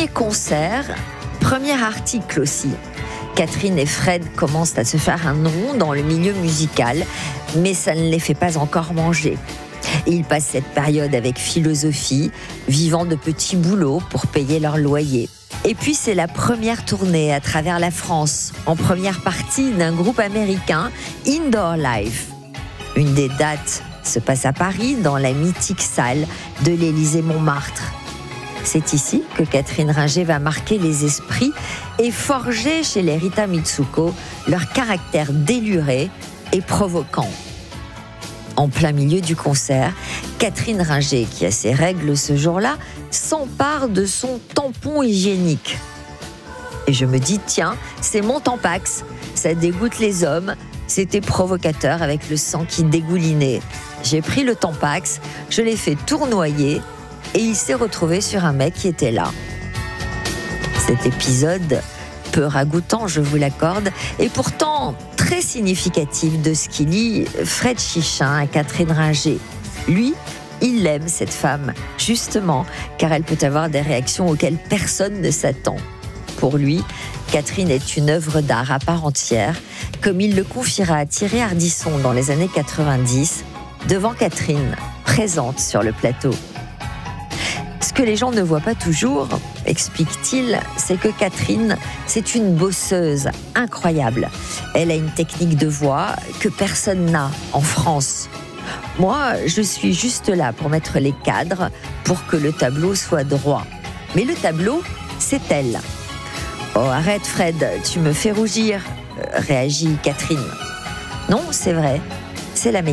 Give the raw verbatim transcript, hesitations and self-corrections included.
Premier concert, premier article aussi. Catherine et Fred commencent à se faire un nom dans le milieu musical, mais ça ne les fait pas encore manger. Et ils passent cette période avec philosophie, vivant de petits boulots pour payer leur loyer. Et puis c'est la première tournée à travers la France, en première partie d'un groupe américain, Indoor Life. Une des dates se passe à Paris, dans la mythique salle de l'Élysée-Montmartre. C'est ici que Catherine Ringer va marquer les esprits et forger chez les Rita Mitsuko leur caractère déluré et provoquant. En plein milieu du concert, Catherine Ringer, qui a ses règles ce jour-là, s'empare de son tampon hygiénique. Et je me dis, tiens, c'est mon Tampax, ça dégoûte les hommes, c'était provocateur avec le sang qui dégoulinait. J'ai pris le Tampax, je l'ai fait tournoyer et il s'est retrouvé sur un mec qui était là. Cet épisode, peu ragoûtant, je vous l'accorde, et pourtant très significatif de ce qu'il lie Fred Chichin à Catherine Ringer. Lui, il aime cette femme, justement, car elle peut avoir des réactions auxquelles personne ne s'attend. Pour lui, Catherine est une œuvre d'art à part entière, comme il le confiera à Thierry Ardisson dans les années quatre-vingt-dix, devant Catherine, présente sur le plateau. Ce que les gens ne voient pas toujours, explique-t-il, c'est que Catherine, c'est une bosseuse incroyable. Elle a une technique de voix que personne n'a en France. Moi, je suis juste là pour mettre les cadres, pour que le tableau soit droit. Mais le tableau, c'est elle. « Oh, arrête Fred, tu me fais rougir », réagit Catherine. « Non, c'est vrai, c'est la meilleure. »